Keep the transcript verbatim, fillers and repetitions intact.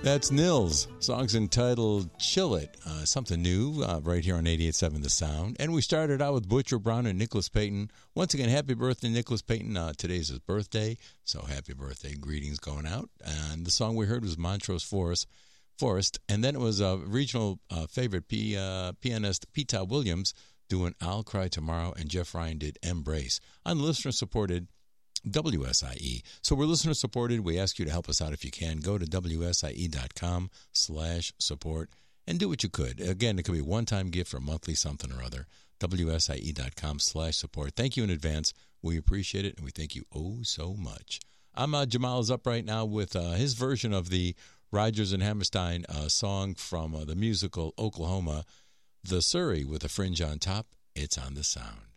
That's Nils. Song's entitled Chill It. Uh, something new uh, right here on eighty-eight point seven The Sound. And we started out with Butcher Brown and Nicholas Payton. Once again, happy birthday, Nicholas Payton. Uh, today's his birthday, so happy birthday. Greetings going out. And the song we heard was Montrose Forest. Forest. And then it was a regional uh, favorite, P, uh, pianist Pete Williams, doing I'll Cry Tomorrow, and Jeff Ryan did Embrace on listener-supported W S I E. So we're listener supported. We ask you to help us out if you can. Go to W S I E dot com slash support and do what you could. Again, it could be a one-time gift or monthly something or other. W S I E dot com slash support. Thank you in advance. We appreciate it, and we thank you oh so much. I'm uh, Jamal is up right now with uh, his version of the Rodgers and Hammerstein uh, song from uh, the musical Oklahoma, The Surrey with a Fringe on Top. It's on the Sound.